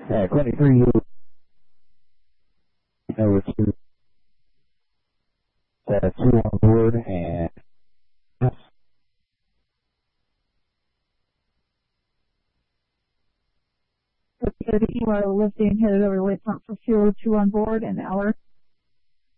23, over 2, 2 on board, and you are lifting, headed over to Waypoint for fuel, 2 on board, an hour.